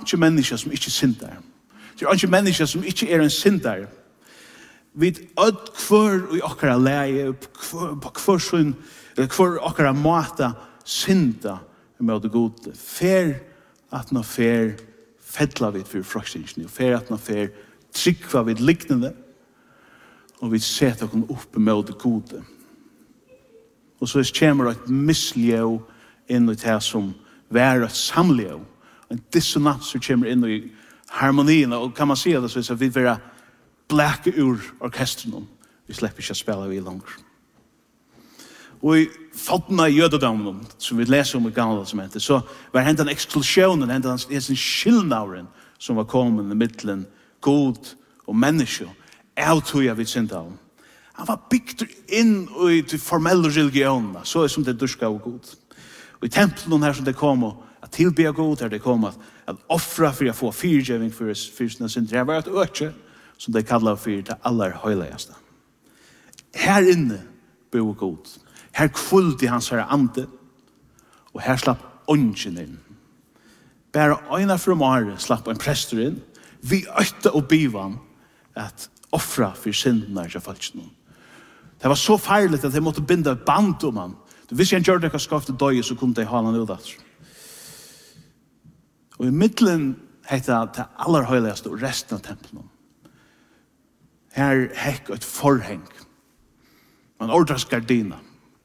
ikke mennesker som ikke synder. Det ikke mennesker som ikke en synder. Vi hver i okkara leie, hver okkara måte synda med det gode. Fer at nå fer fettla vi for frokstingen, fer at nå fer tryggva vid liknande, og vi setter oss opp med det gode. Og så kommer et misljø inn i det som er et samljø. En dissonans som kommer inn i harmonien, og kan man si det så vi vil blæke ur orkestren, vi slipper ikke å spille vi langer. Og i fotna jødedommen, som vi leser om i gamla testamentet, så var det en eksklusjonen, en skillnauren som var kommet i middelen god og menneske, av tog jeg vidt synda om. Han var bygd inn i de formelle religionene, så som det durska og god. Og i tempelen her som det kom at tilbe god, her det kom at offra for å få fyrtjøving for sine synder. Det var et øke som de kallet for det aller høyligste. Her inne bo god. Her kvulde hans herre ande, og her slapp ånden inn. Bare øyne fra Mare slapp en prester inn, vi øyte og bivan at offra for syndene til falskene. Det var så feirlig at de måtte binde et band om han. Hvis jeg gjør det ikke skafte døye, så kunne de ha han ut. Og i middelen heter det aller høyligste og resten av tempelen. Her hekk et forheng. Man ordres gardina.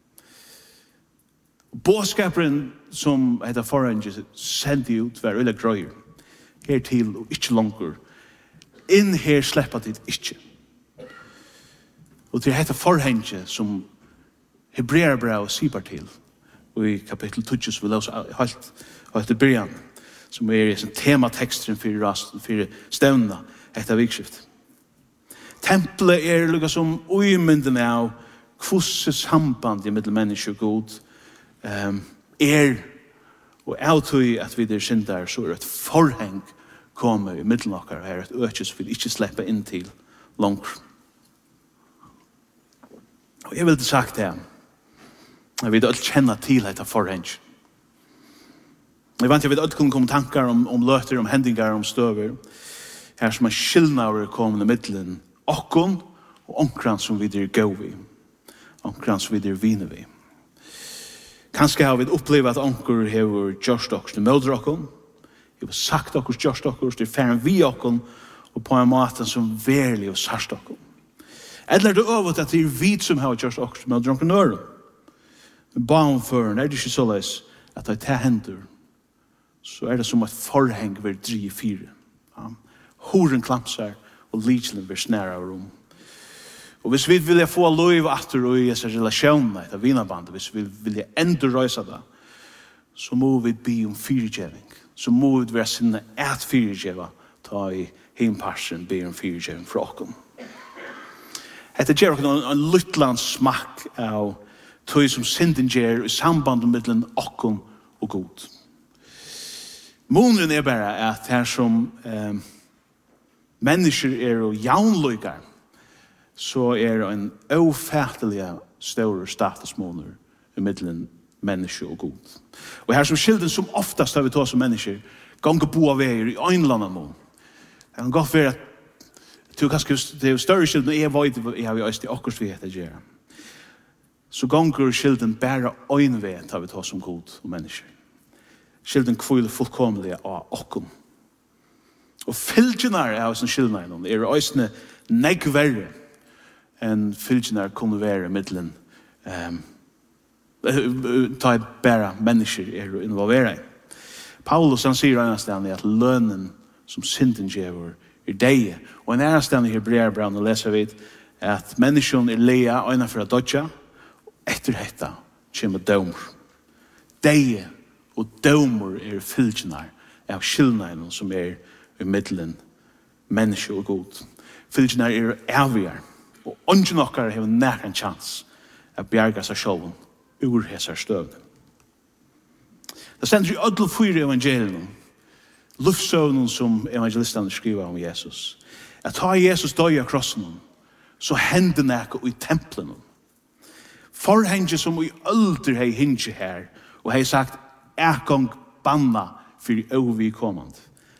Båskaperen som heter forhenget sendte ut hver øyla grøyer. Her til og ikke langer. Inn her slipper det ikke. Og det heter forhenget som Hebreerbrev sier til. Og i kapittel 20 så vil jeg også helt i begynnelsen, som i temateksten for stevnene etter vikskift. Tempelet lukket som uimynden av hvordan samband i middel menneske og god og avtøy at vi synder så et forheng kommer i middelen av dere her, et øke som vi ikke slipper inn til langt. Og jeg vil det sagt det, jeg vil ikke kjenne til dette forheng. Jeg vet jeg vil ikke kunne komme tankar om løter, om hendingar, om støver, her som skillnader kommer i middelen okkon og onkran som vi gå vi, onkran som vi viner vi. Kanskje har vi opplevd at onker har gjort oss til mødre okkon, jeg har sagt oss gjort oss til færen vi okkon, og på en måte som verlig og sørst okkon. Eller det øvet at det vi som har gjort oss til mødre okkon nøren. Men barnføren det ikke så løs at det hender, så det som et forheng vil drive fire. Horen klamser og lidselen vil snære av rom. Og hvis vi vil få lov atter og i disse relasjonene etter vinerbandet, hvis vi vil endre røysa det, så må vi be om fyrirgjeving. Så må vi være sinne et fyrirgjeva, ta i himparsen, be om fyrirgjeving fra okken. Etter gjør okken en lytland smakk av tog som synden gjør i samband mellom okken og god. Månen bare at her som mennesker og jaunløygar, så en ofattelig større statusmåner i middelen menneske og god. Og her som skilden som oftast har vi tog som mennesker, ganger bo av veier i øynlandet mån. Det kan godt være at det er større skilden, og jeg vet jeg har vi øst i akkurat vi heter gjerne. Så ganger skilden bare øynvei tar vi tog som god og mennesker. Skilden kviler fullkomlig av okkom. Og fylgjenar av sin skilden øysene negverre enn fylgjenar kunne være middelen ta bare mennesker involvere. Paulus han sier annet at lønnen som synden gjør deie. Og en annet sted i Hebreerbrevet leser vi at mennesken leia øyne for å dodja, og etter dette kommer dømer. Deie og dømer fylgjenar av skillnaden som i middelen menneske og god. Fylgjenar avgjør, og ånden okkar har nær en chans at bjerga seg sjålen ur hesar støvn. Det stender i ødel 4 evangelien, luftsøvnen som evangelistene skriver om Jesus. At ta Jesus døy av krossen, så hender nekka i templen. Forhenget som i ølder hei hinge her, og hei sagt, gang banna for overkommende.